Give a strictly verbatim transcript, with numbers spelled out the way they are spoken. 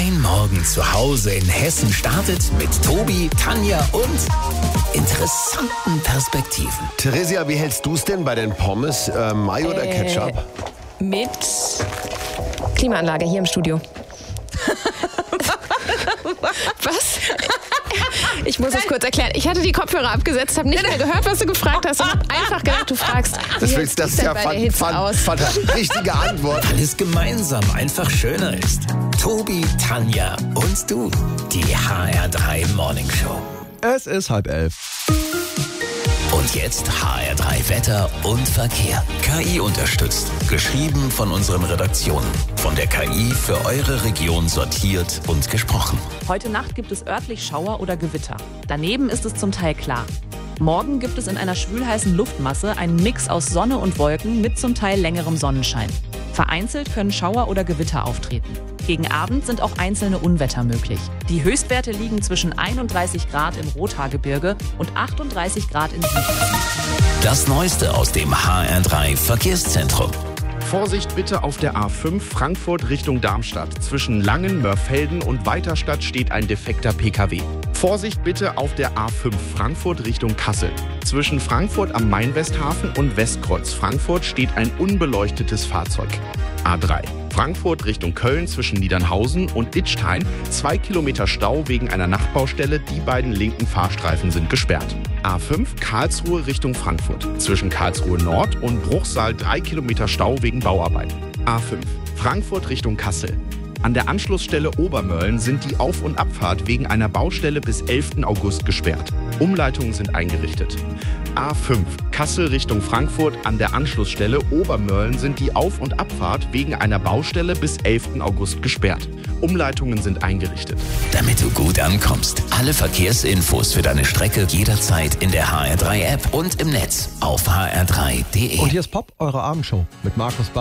Dein Morgen zu Hause in Hessen startet mit Tobi, Tanja und interessanten Perspektiven. Theresia, wie hältst du es denn bei den Pommes? Äh, Mayo oder Äh, Ketchup? Mit Klimaanlage hier im Studio. Was? Ich muss es kurz erklären. Ich hatte die Kopfhörer abgesetzt, habe nicht mehr gehört, was du gefragt hast und habe einfach gedacht, du fragst. Das, wie willst, das sieht's ist denn ja bei der fan, Hitze fan, aus? fan, richtige Antwort. Alles gemeinsam einfach schöner ist. Tobi, Tanja und du. Die H R drei Morning Show. Es ist halb elf. Und jetzt H R drei Wetter und Verkehr. K I unterstützt. Geschrieben von unseren Redaktionen. Von der K I für eure Region sortiert und gesprochen. Heute Nacht gibt es örtlich Schauer oder Gewitter. Daneben ist es zum Teil klar. Morgen gibt es in einer schwülheißen Luftmasse einen Mix aus Sonne und Wolken mit zum Teil längerem Sonnenschein. Vereinzelt können Schauer oder Gewitter auftreten. Gegen Abend sind auch einzelne Unwetter möglich. Die Höchstwerte liegen zwischen einunddreißig Grad im Rothaargebirge und achtunddreißig Grad in Südhessen. Das Neueste aus dem H R drei Verkehrszentrum. Vorsicht bitte auf der A fünf Frankfurt Richtung Darmstadt. Zwischen Langen, Mörfelden und Weiterstadt steht ein defekter P K W. Vorsicht bitte auf der A fünf Frankfurt Richtung Kassel. Zwischen Frankfurt am Main-Westhafen und Westkreuz Frankfurt steht ein unbeleuctetes Fahrzeug. A drei Frankfurt Richtung Köln zwischen Niedernhausen und Idstein. Zwei Kilometer Stau wegen einer Nachtbaustelle. Die beiden linken Fahrstreifen sind gesperrt. A fünf Karlsruhe Richtung Frankfurt. Zwischen Karlsruhe Nord und Bruchsal drei Kilometer Stau wegen Bauarbeiten. A fünf Frankfurt Richtung Kassel. An der Anschlussstelle Obermölln sind die Auf- und Abfahrt wegen einer Baustelle bis elften August gesperrt. Umleitungen sind eingerichtet. A fünf Kassel Richtung Frankfurt. An der Anschlussstelle Obermölln sind die Auf- und Abfahrt wegen einer Baustelle bis elften August gesperrt. Umleitungen sind eingerichtet. Damit du gut ankommst. Alle Verkehrsinfos für deine Strecke jederzeit in der H R drei App und im Netz auf h r drei punkt d e. Und hier ist Pop, eure Abendshow mit Markus Bar.